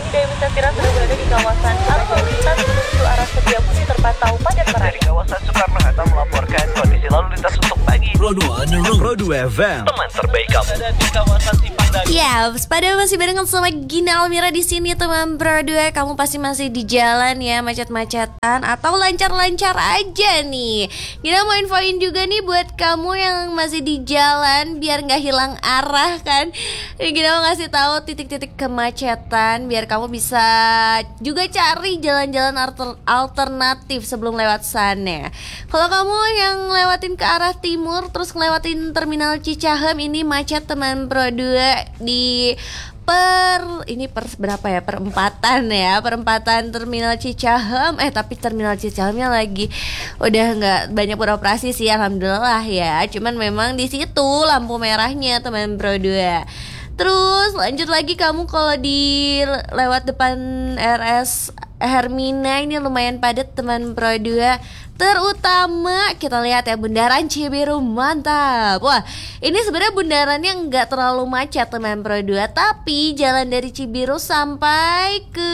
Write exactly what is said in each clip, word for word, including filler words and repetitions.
Hidayah Musafira sudah berada di kawasan arus lalu lintas menuju arah Setiabudi terpantau padat merah. Dari kawasan Soekarno-Hatta melaporkan kondisi lalu lintas untuk pagi. Pro dua F M, Teman terbaik kamu. Ada di kawasan Cipinang. Ya, pada masih barengan sama Gina Almira di sini teman Pro dua. Kamu pasti masih di jalan ya, macet-macetan atau lancar-lancar aja nih. Gina mau infoin juga nih buat kamu yang masih di jalan biar nggak hilang arah kan. Gina mau ngasih tahu titik-titik kemacetan biar kamu bisa juga cari jalan-jalan alter- alternatif sebelum lewat sana. Kalau kamu yang lewatin ke arah timur terus ngelewatin terminal Cicahem, ini macet teman Pro dua di per ini per berapa ya, perempatan ya, perempatan terminal Cicahem. Eh tapi terminal Cicahemnya lagi udah nggak banyak beroperasi sih, alhamdulillah ya. Cuman memang di situ lampu merahnya teman Pro dua. Terus lanjut lagi kamu kalau di lewat depan R S Hermina, ini lumayan padat teman Pro dua. Terutama kita lihat ya Bundaran Cibiru, mantap. Wah, ini sebenarnya bundarannya nggak terlalu macet teman Pro dua, tapi jalan dari Cibiru sampai ke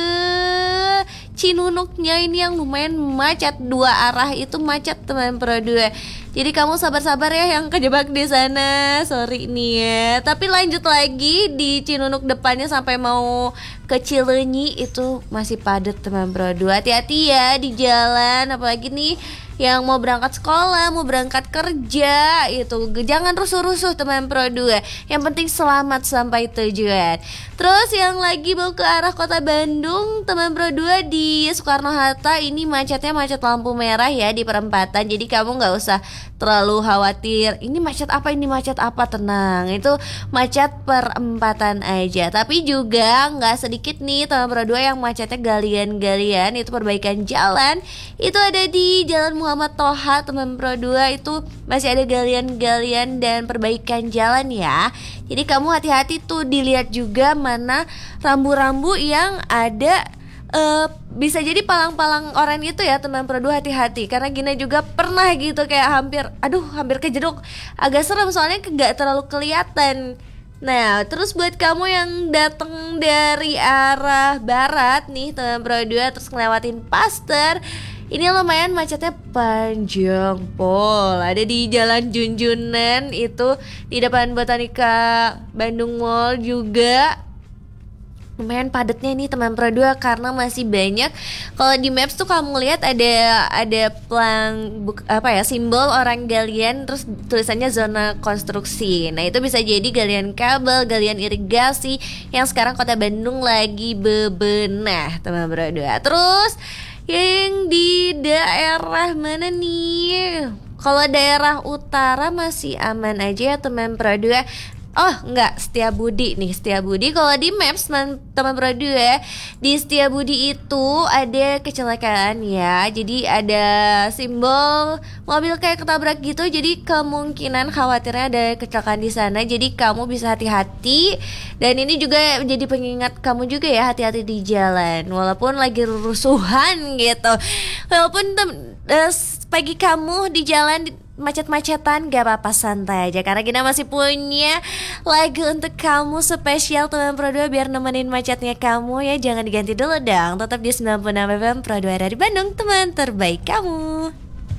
Cinunuknya ini yang lumayan macet, dua arah itu macet teman Pro dua. Jadi kamu sabar-sabar ya yang kejebak di sana, sorry nih ya. Tapi lanjut lagi di Cinunuk depannya sampai mau ke Cileunyi itu masih padat teman Pro dua. Hati-hati ya di jalan, apalagi nih yang mau berangkat sekolah, mau berangkat kerja, itu jangan rusuh-rusuh teman Pro dua. Yang penting selamat sampai tujuan. Terus yang lagi mau ke arah kota Bandung teman Pro dua di Soekarno-Hatta, ini macetnya macet lampu merah ya di perempatan. Jadi kamu gak usah terlalu khawatir ini macet apa, ini macet apa, tenang, itu macet perempatan aja. Tapi juga gak sedikit nih teman Pro dua yang macetnya galian-galian, itu perbaikan jalan. Itu ada di Jalan Muhammad Toha teman Pro dua, itu masih ada galian-galian dan perbaikan jalan ya. Jadi kamu hati-hati tuh, dilihat juga mana rambu-rambu yang ada. Uh, bisa jadi palang-palang oranye itu ya teman Pro dua, hati-hati. Karena Gina juga pernah gitu kayak hampir, aduh hampir kejeduk. Agak serem soalnya gak terlalu kelihatan. Nah terus buat kamu yang datang dari arah barat nih teman Pro dua terus ngelewatin Pasteur, ini lumayan macetnya panjang pol. Ada di Jalan Junjunan itu di depan Botanika Bandung Mall juga lumayan padatnya nih teman Pro dua karena masih banyak. Kalau di Maps tuh kamu lihat ada ada pelang buk, apa ya, simbol orang galian terus tulisannya zona konstruksi. Nah itu bisa jadi galian kabel, galian irigasi yang sekarang Kota Bandung lagi bebenah teman Pro dua. Terus yang di daerah mana nih? Kalau daerah utara masih aman aja ya teman Pro dua. Oh enggak, Setiabudi nih, Setiabudi. Kalau di Maps teman Pro dua, di Setiabudi itu ada kecelakaan ya. Jadi ada simbol mobil kayak ketabrak gitu. Jadi kemungkinan khawatirnya ada kecelakaan di sana. Jadi kamu bisa hati-hati. Dan ini juga jadi pengingat kamu juga ya, hati-hati di jalan. Walaupun lagi rusuhan gitu. Walaupun tem- uh, pagi kamu di jalan di- macet-macetan gak apa-apa, santai aja karena kita masih punya lagu untuk kamu spesial teman Pro dua biar nemenin macetnya kamu ya. Jangan diganti dulu dong, tetap di sembilan puluh enam F M Pro dua dari Bandung, teman terbaik kamu.